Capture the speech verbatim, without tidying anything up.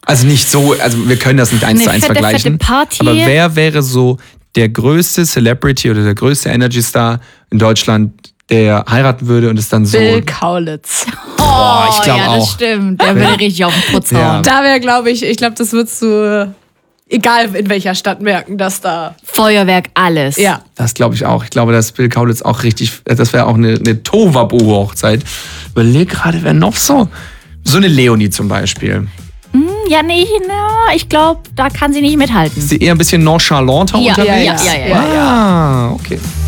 Also nicht so, also wir können das nicht eins Eine zu eins fette, vergleichen. fette Party. Aber wer wäre so der größte Celebrity oder der größte Energy Star in Deutschland, der heiraten würde und es dann so... Bill Kaulitz. Boah, ich glaube ja, das auch. stimmt. Der würde richtig auf den Putz hauen. Ja. Da wäre, glaube ich, ich glaube, das würdest du, egal in welcher Stadt, merken, dass da... Feuerwerk, alles. Ja. Das glaube ich auch. Ich glaube, dass Bill Kaulitz auch richtig, das wäre auch eine, eine Tohuwabohu-Hochzeit. Überleg gerade, wer noch so... So eine Leonie zum Beispiel. Ja, nee, na, ich glaube, da kann sie nicht mithalten. Ist sie eher ein bisschen nonchalanter Ja, unterwegs? ja, ja, ja, ja. Ah, okay.